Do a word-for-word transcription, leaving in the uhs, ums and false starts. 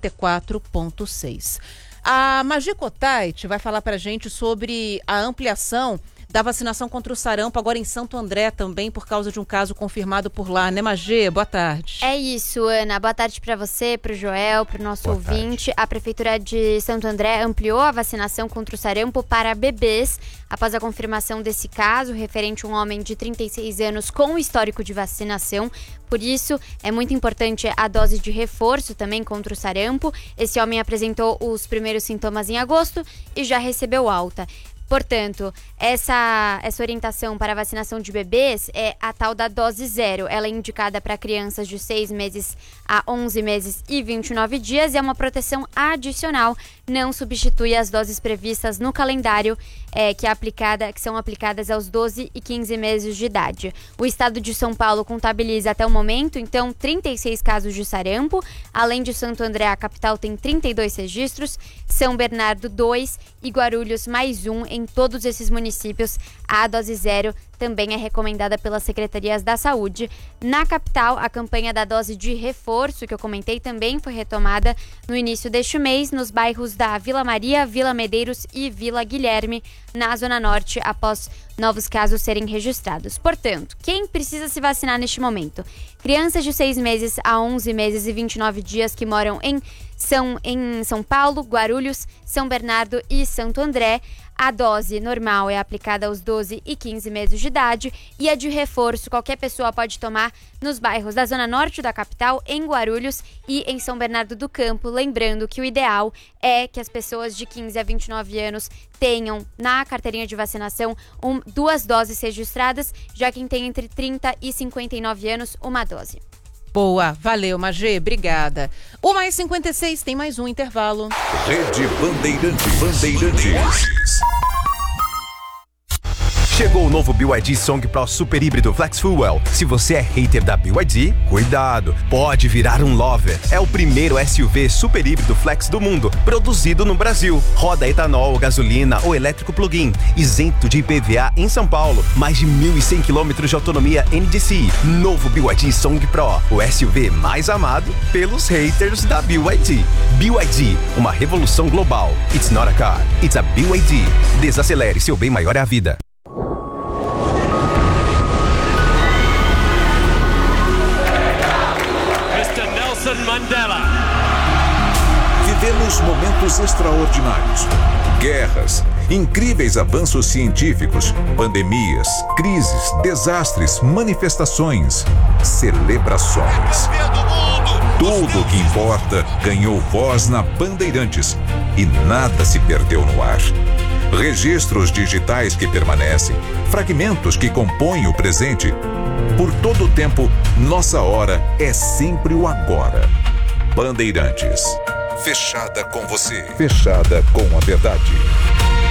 noventa e quatro ponto seis. A Magi Kotait vai falar pra gente sobre a ampliação da vacinação contra o sarampo agora em Santo André também, por causa de um caso confirmado por lá, né, Magê? Boa tarde. É isso, Ana. Boa tarde para você, para o Joel, para o nosso Boa ouvinte. Tarde. A Prefeitura de Santo André ampliou a vacinação contra o sarampo para bebês após a confirmação desse caso, referente a um homem de trinta e seis anos com histórico de vacinação. Por isso, é muito importante a dose de reforço também contra o sarampo. Esse homem apresentou os primeiros sintomas em agosto e já recebeu alta. Portanto, essa, essa orientação para a vacinação de bebês é a tal da dose zero. Ela é indicada para crianças de seis meses a onze meses e vinte e nove dias e é uma proteção adicional, não substitui as doses previstas no calendário é, que, é aplicada, que são aplicadas aos doze e quinze meses de idade. O estado de São Paulo contabiliza até o momento, então, trinta e seis casos de sarampo. Além de Santo André, a capital tem trinta e dois registros, São Bernardo dois e Guarulhos mais um. Em todos esses municípios, a dose zero também é recomendada pelas secretarias da saúde. Na capital, a campanha da dose de reforço, que eu comentei, também foi retomada no início deste mês, nos bairros da Vila Maria, Vila Medeiros e Vila Guilherme, na Zona Norte, após novos casos serem registrados. Portanto, quem precisa se vacinar neste momento? Crianças de seis meses a onze meses e vinte e nove dias que moram em São, em São Paulo, Guarulhos, São Bernardo e Santo André. A dose normal é aplicada aos doze e quinze meses de idade e a de reforço qualquer pessoa pode tomar nos bairros da Zona Norte da capital, em Guarulhos e em São Bernardo do Campo. Lembrando que o ideal é que as pessoas de quinze a vinte e nove anos tenham na carteirinha de vacinação um, duas doses registradas, já quem tem entre trinta e cinquenta e nove anos, uma dose. Boa, valeu, Magê, obrigada. O Mais cinquenta e seis tem mais um intervalo. Rede Bandeirantes. Bandeirantes. Chegou o novo B Y D Song Pro Super Híbrido Flex Fuel. Se você é hater da B Y D, cuidado, pode virar um lover. É o primeiro S U V super híbrido flex do mundo, produzido no Brasil. Roda etanol, gasolina ou elétrico plug-in, isento de I P V A em São Paulo. Mais de mil e cem quilômetros de autonomia N D C I. Novo B Y D Song Pro, o S U V mais amado pelos haters da B Y D. B Y D, uma revolução global. It's not a car, it's a B Y D. Desacelere, seu bem maior é a vida. Mandela. Vivemos momentos extraordinários. Guerras, incríveis avanços científicos, pandemias, crises, desastres, manifestações, celebrações. Tudo o que importa ganhou voz na Bandeirantes e nada se perdeu no ar. Registros digitais que permanecem, fragmentos que compõem o presente. Por todo o tempo, nossa hora é sempre o agora. Bandeirantes. Fechada com você. Fechada com a verdade.